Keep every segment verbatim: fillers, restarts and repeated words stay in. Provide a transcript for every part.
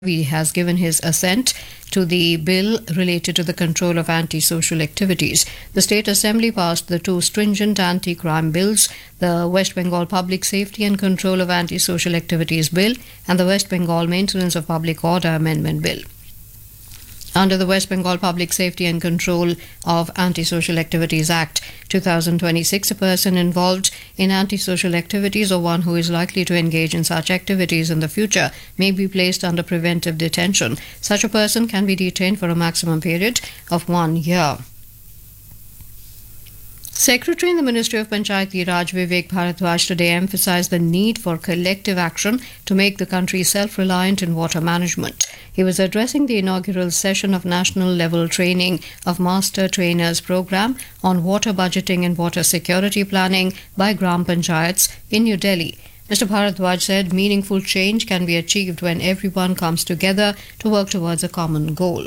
He has given his assent to the bill related to the control of anti-social activities. The State Assembly passed the two stringent anti-crime bills, the West Bengal Public Safety and Control of Anti-Social Activities Bill and the West Bengal Maintenance of Public Order Amendment Bill. Under the West Bengal Public Safety and Control of Antisocial Activities Act two thousand twenty-six, a person involved in antisocial activities or one who is likely to engage in such activities in the future may be placed under preventive detention. Such a person can be detained for a maximum period of one year. Secretary in the Ministry of Panchayati Raj Vivek Bharadwaj today emphasized the need for collective action to make the country self-reliant in water management. He was addressing the inaugural session of national level training of Master Trainers Program on water budgeting and water security planning by Gram Panchayats in New Delhi. Mister Bharadwaj said meaningful change can be achieved when everyone comes together to work towards a common goal.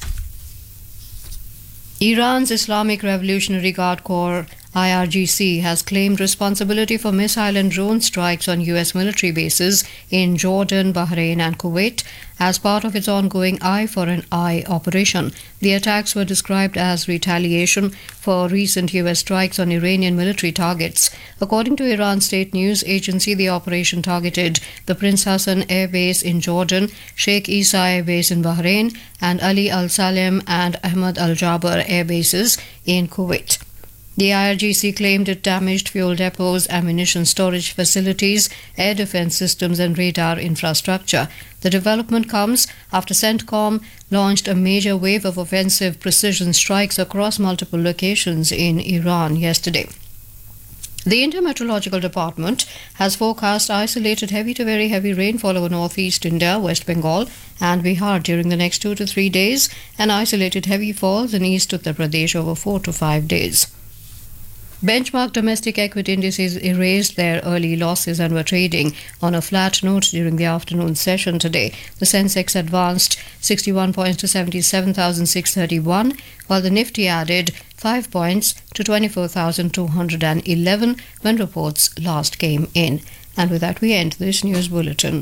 Iran's Islamic Revolutionary Guard Corps I R G C has claimed responsibility for missile and drone strikes on U S military bases in Jordan, Bahrain and Kuwait as part of its ongoing Eye for an Eye operation. The attacks were described as retaliation for recent U S strikes on Iranian military targets. According to Iran state news agency, the operation targeted the Prince Hassan Air Base in Jordan, Sheikh Isa Air Base in Bahrain and Ali Al Salem and Ahmad Al Jaber air bases in Kuwait. The I R G C claimed it damaged fuel depots, ammunition storage facilities, air defense systems and radar infrastructure. The development comes after CENTCOM launched a major wave of offensive precision strikes across multiple locations in Iran yesterday. The Intermeteorological Department has forecast isolated heavy to very heavy rainfall over northeast India, West Bengal and Bihar during the next two to three days and isolated heavy falls in East Uttar Pradesh over four to five days. Benchmark domestic equity indices erased their early losses and were trading on a flat note during the afternoon session today. The Sensex advanced sixty-one points to seventy-seven thousand six hundred thirty-one, while the Nifty added five points to twenty-four thousand two hundred eleven when reports last came in. And with that, we end this news bulletin.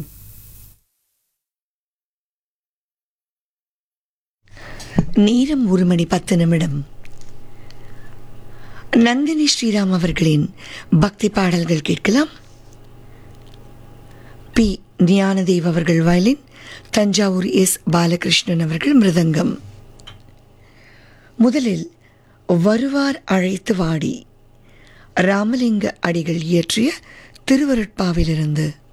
நேரம் ஒரு மணி பத்து நிமிடம். நந்தினி ஸ்ரீராம் அவர்களின் பக்தி பாடல்கள் கேட்கலாம். B Gnanadev அவர்கள் violin, Thanjavur S Balakrishnan அவர்கள் மிருதங்கம். முதலில் வருவார் அழைத்து வாடி, ராமலிங்க அடிகள் இயற்றிய திருவருட்பாவிலிருந்து.